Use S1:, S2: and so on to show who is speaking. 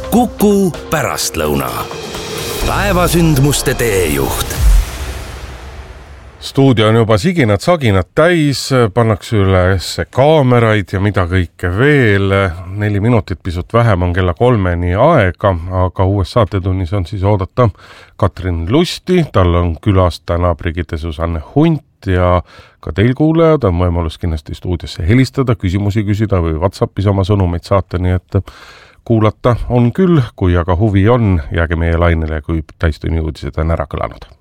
S1: Kuku pärastlõuna. Päevasündmuste teejuht.
S2: Stuudio on juba siginad-saginad täis, pannakse üles kaameraid ja mida kõike veel. 4 minutit pisut vähem on kella 3-ni aega, aga uues saatetunnis on siis oodata Katrin Lusti. Tal on külas täna Brigitte Susanne Hunt ja ka teil kuulajad on võimalus kindlasti stuudiosse helistada, küsimusi küsida või WhatsAppis oma sõnumeid saata, nii et kuulata on küll, kui aga huvi on, jääge meie lainele, kui täistunni uudised on ära kõlanud.